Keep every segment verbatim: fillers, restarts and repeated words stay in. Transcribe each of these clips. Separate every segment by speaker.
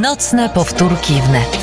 Speaker 1: Nocne powtórki wnet.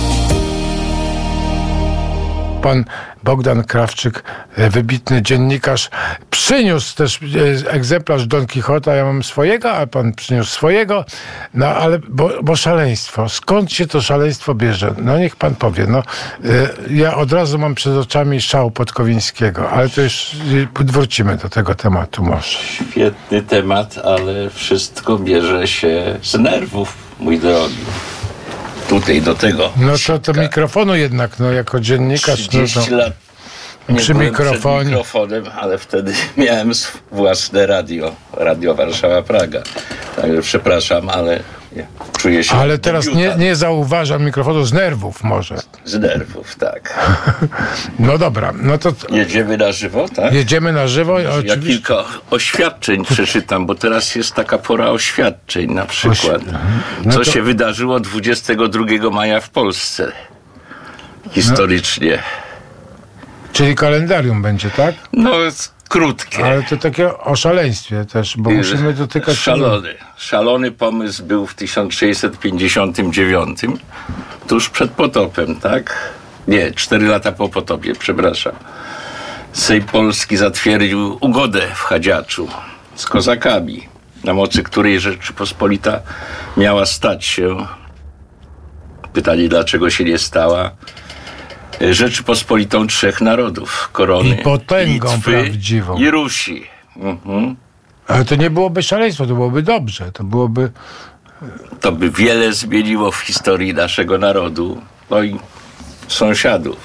Speaker 2: Pan Bogdan Krawczyk, wybitny dziennikarz, przyniósł też egzemplarz Don Kichota. Ja mam swojego, a pan przyniósł swojego. No ale, bo, bo szaleństwo. Skąd się to szaleństwo bierze? No niech pan powie. No, ja od razu mam przed oczami szał Podkowińskiego, ale to już wrócimy do tego tematu może.
Speaker 3: Świetny temat, ale wszystko bierze się z nerwów, mój drogi. Tutaj do tego.
Speaker 2: No to, to mikrofonu jednak, no jako dziennikarz.
Speaker 3: trzydzieści
Speaker 2: no to
Speaker 3: lat nie
Speaker 2: przy
Speaker 3: byłem
Speaker 2: mikrofonie.
Speaker 3: przed mikrofonem, ale wtedy miałem własne radio. Radio Warszawa Praga. Także przepraszam, ale nie, czuję się...
Speaker 2: Ale teraz nie, nie zauważam mikrofonu z nerwów może.
Speaker 3: Z nerwów, tak.
Speaker 2: No dobra, no to...
Speaker 3: Jedziemy na żywo, tak?
Speaker 2: Jedziemy na żywo.
Speaker 3: Ja
Speaker 2: Oczywiście.
Speaker 3: kilka oświadczeń przeczytam, bo teraz jest taka pora oświadczeń na przykład.
Speaker 2: No
Speaker 3: Co
Speaker 2: to...
Speaker 3: się wydarzyło dwudziestego drugiego maja w Polsce. Historycznie.
Speaker 2: Czyli kalendarium będzie, tak?
Speaker 3: No, krótkie.
Speaker 2: Ale to takie o szaleństwie też, bo musimy dotykać...
Speaker 3: Szalony. Szalony pomysł był w tysiąc sześćset pięćdziesiątym dziewiątym, tuż przed potopem, tak? Nie, cztery lata po potopie, przepraszam. Sejm Polski zatwierdził ugodę w Chadziaczu z kozakami, na mocy której Rzeczypospolita miała stać się, pytanie dlaczego się nie stała, Rzeczypospolitą trzech narodów, korony,
Speaker 2: I potęgą
Speaker 3: Litwy
Speaker 2: prawdziwą.
Speaker 3: i Rusi. Mhm.
Speaker 2: Ale to nie byłoby szaleństwo, to byłoby dobrze, to byłoby...
Speaker 3: To by wiele zmieniło w historii naszego narodu, no i sąsiadów.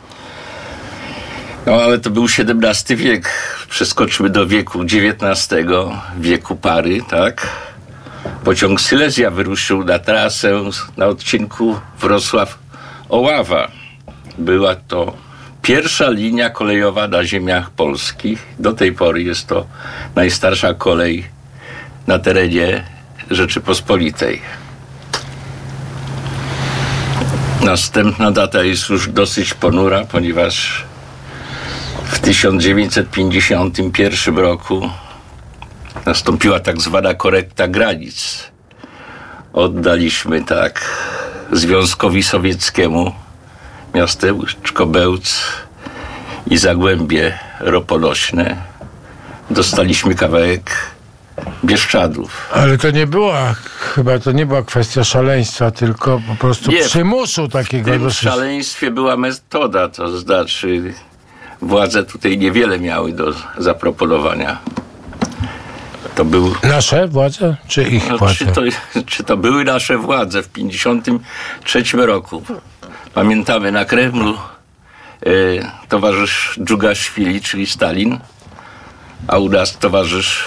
Speaker 3: No ale to był siedemnasty wiek. Przeskoczymy do wieku dziewiętnastego, wieku pary, tak? Pociąg Silesia wyruszył na trasę na odcinku Wrocław-Oława. Była to pierwsza linia kolejowa na ziemiach polskich. Do tej pory jest to najstarsza kolej na terenie Rzeczypospolitej. Następna data jest już dosyć ponura, ponieważ w tysiąc dziewięćset pięćdziesiątym pierwszym roku nastąpiła tak zwana korekta granic. Oddaliśmy tak Związkowi Sowieckiemu miasteczko Bełc i Zagłębie Roponośne. Dostaliśmy kawałek Bieszczadów.
Speaker 2: Ale to nie była, chyba to nie była kwestia szaleństwa, tylko po prostu
Speaker 3: nie,
Speaker 2: przymusu takiego.
Speaker 3: W tym
Speaker 2: dosyć...
Speaker 3: szaleństwie była metoda, to znaczy władze tutaj niewiele miały do zaproponowania. To był...
Speaker 2: Nasze władze, czy ich
Speaker 3: No,
Speaker 2: władze?
Speaker 3: czy, to, czy to były nasze władze w pięćdziesiątym trzecim roku? Pamiętamy na Kremlu e, towarzysz Dżugaszwili, czyli Stalin, a u nas towarzysz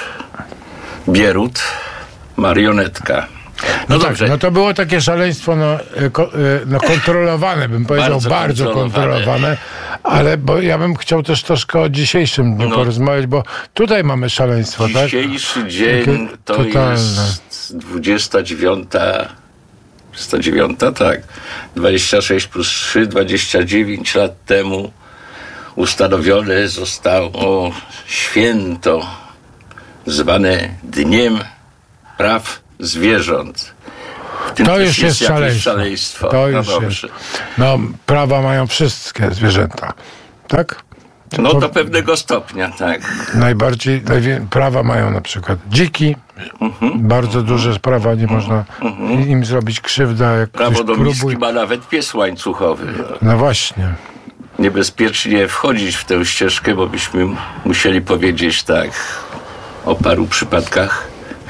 Speaker 3: Bierut, marionetka.
Speaker 2: No,
Speaker 3: No
Speaker 2: tak,
Speaker 3: dobrze.
Speaker 2: no to było takie szaleństwo no, ko, no kontrolowane, bym powiedział, bardzo,
Speaker 3: Bardzo
Speaker 2: kontrolowane.
Speaker 3: kontrolowane.
Speaker 2: Ale bo ja bym chciał też troszkę o dzisiejszym dniu
Speaker 3: No.
Speaker 2: porozmawiać, bo tutaj mamy szaleństwo, tak?
Speaker 3: Dzisiejszy dzień
Speaker 2: Takie
Speaker 3: to
Speaker 2: totalne.
Speaker 3: jest dwudziesta dziewiąta, dwudziesta dziewiąta, tak, dwadzieścia sześć plus trzy, dwadzieścia dziewięć lat temu ustanowione zostało święto zwane Dniem Praw Zwierząt. W tym
Speaker 2: To
Speaker 3: też
Speaker 2: już jest
Speaker 3: jakieś
Speaker 2: szaleństwo.
Speaker 3: szaleństwo.
Speaker 2: To
Speaker 3: No
Speaker 2: już
Speaker 3: dobrze.
Speaker 2: jest. No, prawa mają wszystkie zwierzęta, tak?
Speaker 3: No
Speaker 2: Po-
Speaker 3: do pewnego stopnia, tak.
Speaker 2: Najbardziej, najwie- prawa mają na przykład dziki,
Speaker 3: Mhm.
Speaker 2: bardzo duże prawa, nie można im zrobić krzywda, jak
Speaker 3: Prawo
Speaker 2: ktoś
Speaker 3: do
Speaker 2: próbuje.
Speaker 3: miski ma nawet pies łańcuchowy.
Speaker 2: No właśnie.
Speaker 3: Niebezpiecznie wchodzić w tę ścieżkę, bo byśmy musieli powiedzieć tak o paru przypadkach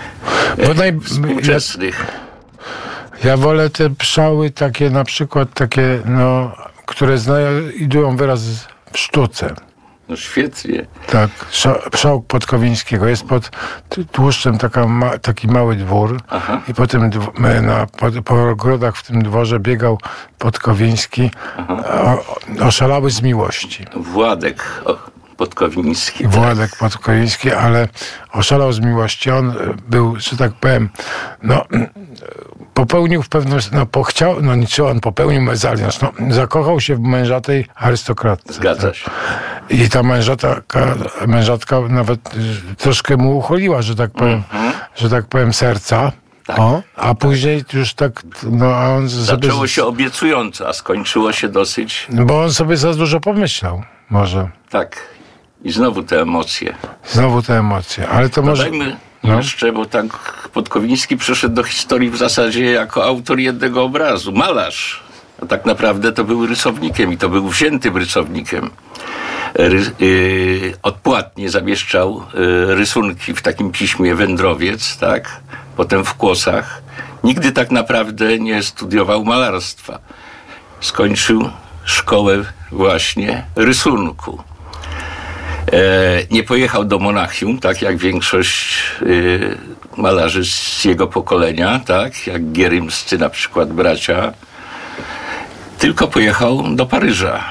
Speaker 2: Bo naj...
Speaker 3: współczesnych.
Speaker 2: ja, ja wolę te pszczoły takie na przykład takie, no, które znajdują wyraz w sztuce.
Speaker 3: No świetnie.
Speaker 2: Tak, sza- pszałk Podkowińskiego. Jest pod t- tłuszczem taka ma, taki mały dwór.
Speaker 3: Aha.
Speaker 2: I po tym dw- na, po, po ogrodach w tym dworze biegał Podkowiński, o, oszalały z miłości.
Speaker 3: Władek o, Podkowiński.
Speaker 2: Władek Podkowiński, ale oszalał z miłości. On był, że tak powiem, no, popełnił w pewnym, no, po, chciał, no czy on popełnił mezalians, no, zakochał się w mężatej arystokratce.
Speaker 3: Zgadza się.
Speaker 2: I ta mężatka, mężatka nawet troszkę mu uchyliła, że tak powiem,
Speaker 3: Mhm.
Speaker 2: że tak powiem serca.
Speaker 3: Tak.
Speaker 2: O, a później już tak, no a on
Speaker 3: Zaczęło
Speaker 2: sobie...
Speaker 3: się obiecująco, a skończyło się dosyć...
Speaker 2: Bo on sobie za dużo pomyślał, może.
Speaker 3: Tak. I znowu te emocje.
Speaker 2: Znowu te emocje, ale to może...
Speaker 3: Dodajmy
Speaker 2: No.
Speaker 3: jeszcze, bo tak Podkowiński przeszedł do historii w zasadzie jako autor jednego obrazu. Malarz. A tak naprawdę to był rysownikiem i to był wziętym rysownikiem. Ry, yy, odpłatnie zamieszczał yy, rysunki w takim piśmie Wędrowiec, tak? Potem w Kłosach. Nigdy tak naprawdę nie studiował malarstwa. Skończył szkołę właśnie rysunku. E, nie pojechał do Monachium, tak jak większość y, malarzy z jego pokolenia, tak? Jak Gierymscy na przykład bracia. Tylko pojechał do Paryża.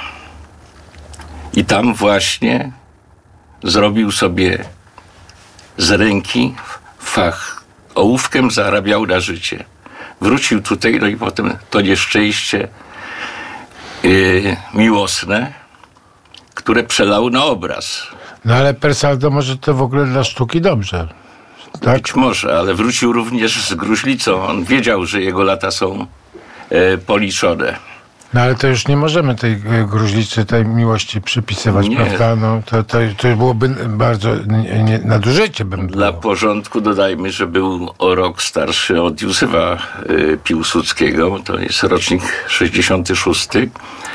Speaker 3: I tam właśnie zrobił sobie z ręki fach. Ołówkiem zarabiał na życie. Wrócił tutaj, no i potem to nieszczęście yy, miłosne, które przelał na obraz.
Speaker 2: No ale per saldo może to w ogóle dla sztuki dobrze. Tak?
Speaker 3: Być może, ale wrócił również z gruźlicą. On wiedział, że jego lata są e, policzone.
Speaker 2: No ale to już nie możemy tej e, gruźlicy, tej miłości przypisywać,
Speaker 3: Nie.
Speaker 2: prawda? No, to, to, to byłoby bardzo nie, nie, nadużycie bym było.
Speaker 3: Dla porządku dodajmy, że był o rok starszy od Józefa y, Piłsudskiego. To jest rocznik sześćdziesiąty szósty.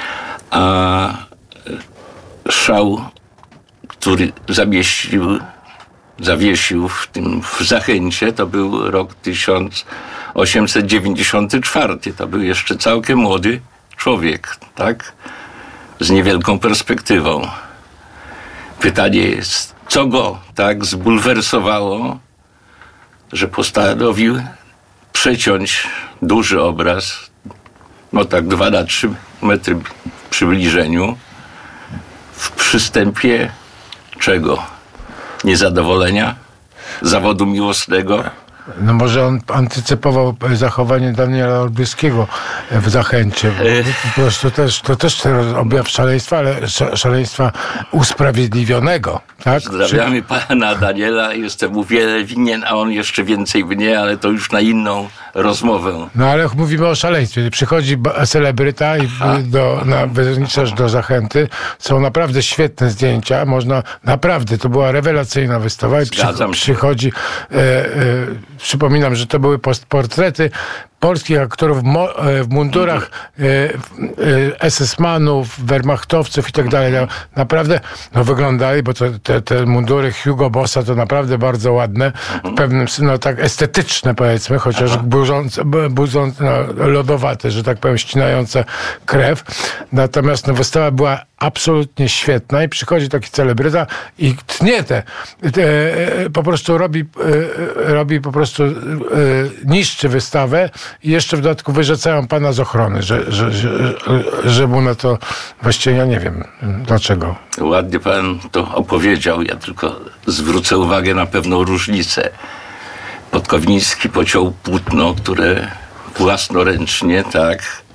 Speaker 3: A y, szał, który zamieścił, zawiesił w tym w Zachęcie, to był rok tysiąc osiemset dziewięćdziesiąty czwarty. To był jeszcze całkiem młody człowiek, tak? Z niewielką perspektywą. Pytanie jest, co go tak zbulwersowało, że postanowił przeciąć duży obraz, no tak dwa na trzy metry w przybliżeniu, w przystępie czego? Niezadowolenia? Zawodu miłosnego?
Speaker 2: No może on antycypował zachowanie Daniela Olbryskiego w Zachęcie. Po prostu też, to też objaw szaleństwa, ale szaleństwa usprawiedliwionego. Tak?
Speaker 3: Pozdrawiamy pana Daniela, jestem mu wiele winien, a on jeszcze więcej mnie, ale to już na inną rozmowę.
Speaker 2: No ale mówimy o szaleństwie. Przychodzi celebryta i do, na Wezniczasz do Zachęty. Są naprawdę świetne zdjęcia. Można, naprawdę, to była rewelacyjna wystawa. I przy, przychodzi, e, e, przypominam, że to były portrety polskich aktorów w mundurach es es manów, wehrmachtowców i tak dalej. Naprawdę no, wyglądali, bo to, te, te mundury Hugo Bossa to naprawdę bardzo ładne, w pewnym sensie no, tak estetyczne powiedzmy, chociaż budzące, budzące no, lodowate, że tak powiem, ścinające krew. Natomiast no, wystawa była absolutnie świetna i przychodzi taki celebryta i tnie te, te po prostu robi, robi po prostu niszczy wystawę i jeszcze w dodatku wyrzucają pana z ochrony, że, że, że, że mu na to właściwie ja nie wiem dlaczego.
Speaker 3: Ładnie pan to opowiedział, ja tylko zwrócę uwagę na pewną różnicę. Podkowiński pociął płótno, które własnoręcznie tak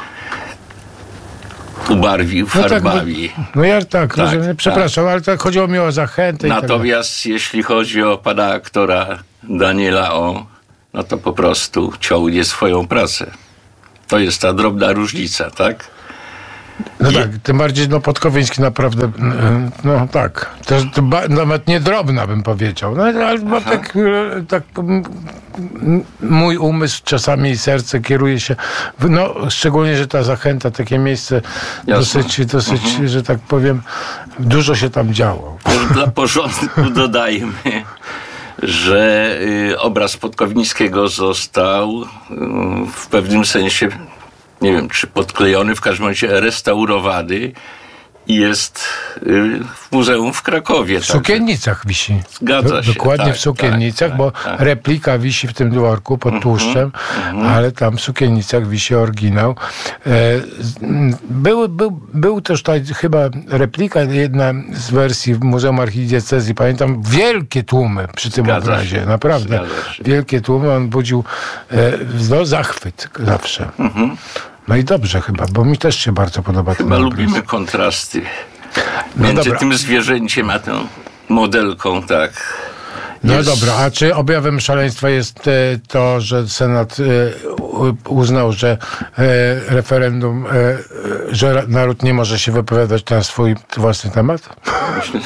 Speaker 3: ubarwił farbami.
Speaker 2: No, tak, no ja tak,
Speaker 3: tak,
Speaker 2: rozumiem, przepraszam, tak. ale tak chodziło mi o Zachętę.
Speaker 3: Natomiast tak jeśli chodzi o pana aktora Daniela O., no to po prostu ciągnie swoją pracę. To jest ta drobna różnica, tak?
Speaker 2: No
Speaker 3: I...
Speaker 2: tak, tym bardziej no Podkowiński naprawdę, no tak, to, to ba, nawet nie drobna bym powiedział, no ale bo tak, tak mój umysł czasami i serce kieruje się, no szczególnie, że ta Zachęta, takie miejsce Jasne. dosyć, dosyć mhm. że tak powiem, dużo się tam działo.
Speaker 3: Dla porządku dodajmy, że y, obraz Podkowińskiego został y, w pewnym sensie, nie wiem, czy podklejony, w każdym razie restaurowany i jest y, w muzeum w Krakowie.
Speaker 2: W Sukiennicach wisi.
Speaker 3: Zgadza
Speaker 2: Do,
Speaker 3: się.
Speaker 2: Dokładnie
Speaker 3: tak,
Speaker 2: w Sukiennicach,
Speaker 3: tak,
Speaker 2: bo
Speaker 3: tak.
Speaker 2: replika wisi w tym dworku pod Tłuszczem, mm-hmm. ale tam w Sukiennicach wisi oryginał. E, był, był, był też tutaj chyba replika, jedna z wersji w Muzeum Archidiecezji. Pamiętam wielkie tłumy przy tym
Speaker 3: Zgadza
Speaker 2: obrazie.
Speaker 3: Się.
Speaker 2: Naprawdę. Wielkie tłumy. On budził e, no, zachwyt zawsze. Mm-hmm. No i dobrze chyba, bo mi też się bardzo podoba
Speaker 3: chyba
Speaker 2: ten
Speaker 3: lubimy
Speaker 2: obraz.
Speaker 3: kontrasty
Speaker 2: No
Speaker 3: między
Speaker 2: dobra.
Speaker 3: tym zwierzęciem a tą modelką, tak.
Speaker 2: No
Speaker 3: jest...
Speaker 2: dobra, a czy objawem szaleństwa jest e, to, że Senat e, u, uznał, że e, referendum, e, że naród nie może się wypowiadać na swój własny temat?
Speaker 3: Myślę,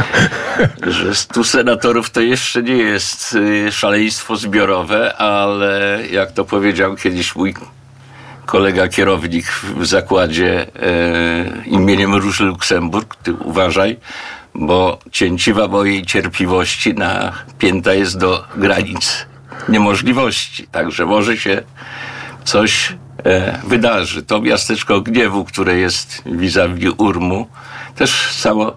Speaker 3: że stu senatorów to jeszcze nie jest y, szaleństwo zbiorowe, ale jak to powiedział kiedyś mój kolega kierownik w zakładzie e, imieniem Róży Luksemburg, ty uważaj, bo cięciwa mojej cierpliwości napięta jest do granic niemożliwości. Także może się coś e, wydarzy. To miasteczko gniewu, które jest vis-a-vis Urmu, też samo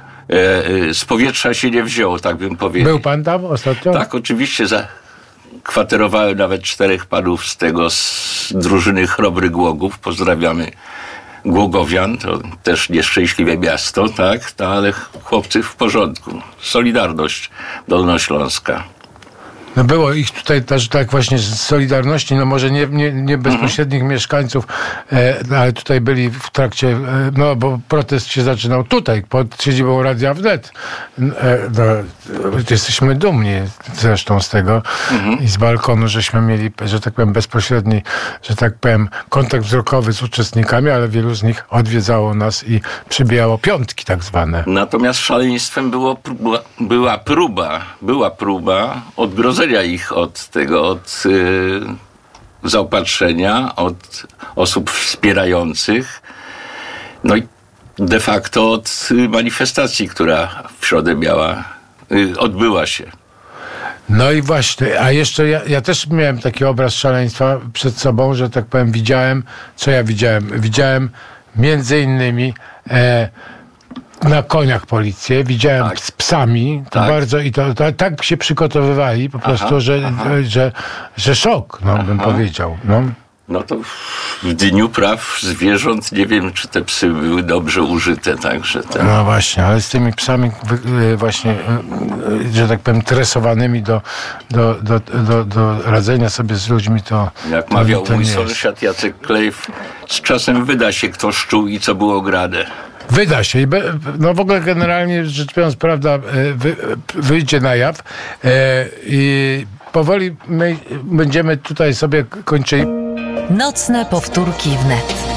Speaker 3: e, z powietrza się nie wzięło, tak bym powiedział.
Speaker 2: Był pan tam ostatnio?
Speaker 3: Tak, oczywiście. Za, kwaterowałem nawet czterech panów z tego, z drużyny Chrobry Głogów. Pozdrawiamy Głogowian, to też nieszczęśliwe miasto, tak, no, ale chłopcy w porządku. Solidarność Dolnośląska.
Speaker 2: No było ich tutaj też tak właśnie z Solidarności, no może nie, nie, nie bezpośrednich mhm. mieszkańców, e, ale tutaj byli w trakcie, e, no bo protest się zaczynał tutaj, pod siedzibą Radia Wnet. E, no, jesteśmy dumni zresztą z tego mhm. i z balkonu, żeśmy mieli, że tak powiem, bezpośredni, że tak powiem, kontakt wzrokowy z uczestnikami, ale wielu z nich odwiedzało nas i przybijało piątki tak zwane.
Speaker 3: Natomiast szaleństwem było, była, była próba, była próba odgrodzenia ich od tego, od y, zaopatrzenia, od osób wspierających, no i de facto od y, manifestacji, która w środę miała, y, odbyła się.
Speaker 2: No i właśnie, a jeszcze ja, ja też miałem taki obraz szaleństwa przed sobą, że tak powiem, widziałem, co ja widziałem? Widziałem między innymi e, na koniach policję, widziałem tak. z psami, to tak. bardzo i to, to tak się przygotowywali po prostu, aha, że, aha. Że, że szok, no, bym powiedział. No.
Speaker 3: No to w Dniu Praw Zwierząt nie wiem, czy te psy były dobrze użyte, także ten...
Speaker 2: No właśnie, ale z tymi psami właśnie, że tak powiem, tresowanymi do, do, do, do, do radzenia sobie z ludźmi, to...
Speaker 3: Jak
Speaker 2: to,
Speaker 3: mawiał
Speaker 2: to
Speaker 3: mój sąsiad Jacek Klejf, z czasem wyda się, kto szczuł i co było grane.
Speaker 2: Wyda się. I be, no w ogóle generalnie rzecz biorąc, prawda, wy, wyjdzie na jaw e, i powoli my będziemy tutaj sobie kończyli.
Speaker 1: Nocne powtórki wnet.